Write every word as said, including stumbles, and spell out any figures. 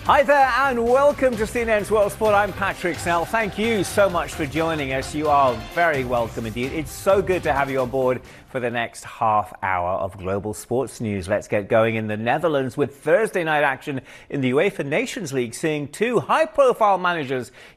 Hi there and welcome to C N N's World Sport. I'm Patrick Snell. Thank you so much for joining us. You are very welcome indeed. It's so good to have you on board for the next half hour of global sports news. Let's get going in the Netherlands with Thursday night action in the UEFA Nations League, seeing two high-profile managers